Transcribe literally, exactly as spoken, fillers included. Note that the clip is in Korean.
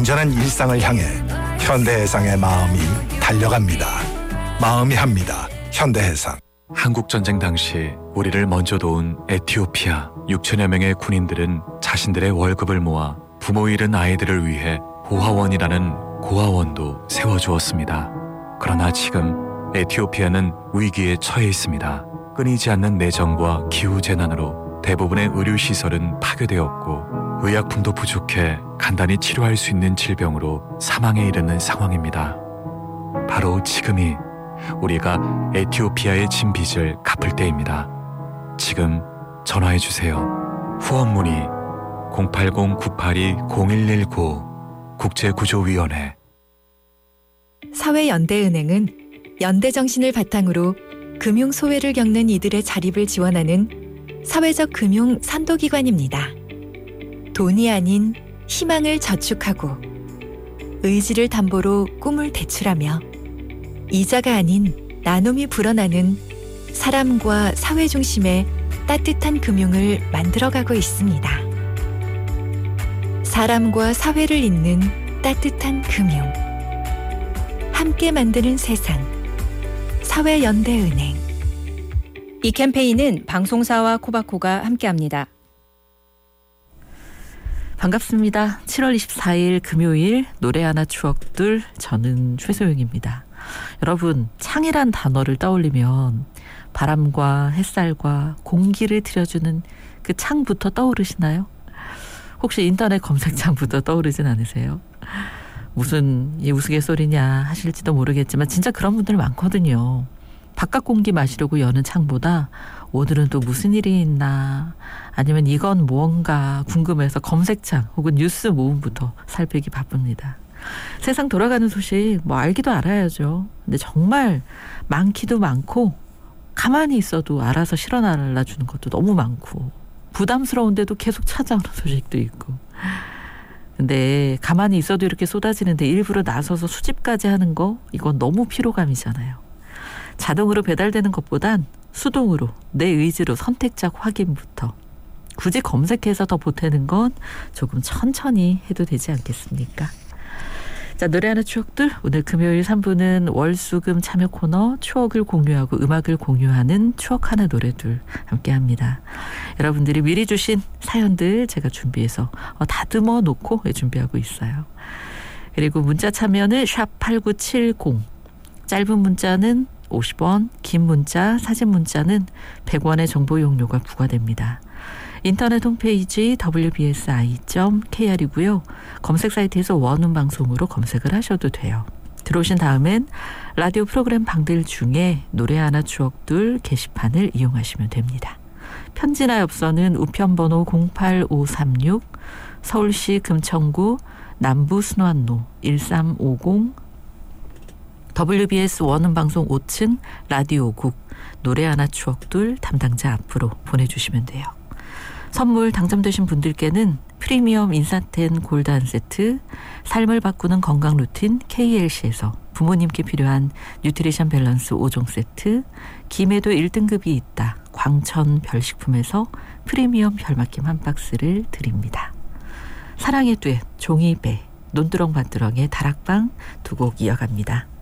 안전한 일상을 향해 현대해상의 마음이 달려갑니다. 마음이 합니다. 현대해상. 한국전쟁 당시 우리를 먼저 도운 에티오피아 육천여 명의 군인들은 자신들의 월급을 모아 부모 잃은 아이들을 위해 고아원이라는 고아원도 세워주었습니다. 그러나 지금 에티오피아는 위기에 처해 있습니다. 끊이지 않는 내정과 기후재난으로 대부분의 의료시설은 파괴되었고 의약품도 부족해 간단히 치료할 수 있는 질병으로 사망에 이르는 상황입니다. 바로 지금이 우리가 에티오피아의 진 빚을 갚을 때입니다. 지금 전화해주세요. 후원 문의 공팔공 구팔이 공일일구 국제구조위원회. 사회연대은행은 연대정신을 바탕으로 금융 소외를 겪는 이들의 자립을 지원하는 사회적 금융 선도기관입니다. 돈이 아닌 희망을 저축하고 의지를 담보로 꿈을 대출하며 이자가 아닌 나눔이 불어나는 사람과 사회 중심의 따뜻한 금융을 만들어가고 있습니다. 사람과 사회를 잇는 따뜻한 금융. 함께 만드는 세상. 사회연대은행. 이 캠페인은 방송사와 코바코가 함께합니다. 반갑습니다. 칠월 이십사일 금요일 노래 하나 추억들, 저는 최소영입니다. 여러분, 창이란 단어를 떠올리면 바람과 햇살과 공기를 들여주는 그 창부터 떠오르시나요? 혹시 인터넷 검색창부터 떠오르진 않으세요? 무슨 이 우스갯소리냐 하실지도 모르겠지만 진짜 그런 분들 많거든요. 바깥 공기 마시려고 여는 창보다 오늘은 또 무슨 일이 있나, 아니면 이건 뭔가 궁금해서 검색창 혹은 뉴스 모음부터 살피기 바쁩니다. 세상 돌아가는 소식 뭐 알기도 알아야죠. 근데 정말 많기도 많고 가만히 있어도 알아서 실어 날라주는 것도 너무 많고 부담스러운데도 계속 찾아오는 소식도 있고. 근데 가만히 있어도 이렇게 쏟아지는데 일부러 나서서 수집까지 하는 거, 이건 너무 피로감이잖아요. 자동으로 배달되는 것보단 수동으로 내 의지로 선택적 확인부터, 굳이 검색해서 더 보태는 건 조금 천천히 해도 되지 않겠습니까? 자, 노래 하나 추억들, 오늘 금요일 삼 부는 월수금 참여 코너 추억을 공유하고 음악을 공유하는 추억 하나 노래들 함께합니다. 여러분들이 미리 주신 사연들 제가 준비해서 다듬어 놓고 준비하고 있어요. 그리고 문자 참여는 샵 팔구칠공, 짧은 문자는 오십 원, 긴 문자, 사진 문자는 백 원의 정보 용료가 부과됩니다. 인터넷 홈페이지 더블유 비 에스 아이 점 케이 알이고요. 검색 사이트에서 원음 방송으로 검색을 하셔도 돼요. 들어오신 다음엔 라디오 프로그램 방들 중에 노래 하나 추억들 게시판을 이용하시면 됩니다. 편지나 엽서는 우편번호 공팔오삼육, 서울시 금천구 남부순환로 일삼오공, 더블유 비 에스 원음방송 오 층 라디오국 노래 하나 추억들 담당자 앞으로 보내주시면 돼요. 선물 당첨되신 분들께는 프리미엄 인사텐 골드 한 세트, 삶을 바꾸는 건강 루틴 케이 엘 씨에서 부모님께 필요한 뉴트리션 밸런스 오 종 세트, 김에도 일 등급이 있다 광천 별식품에서 프리미엄 별맛김 한 박스를 드립니다. 사랑의 듀엣 종이배, 논두렁반두렁의 다락방 두 곡 이어갑니다.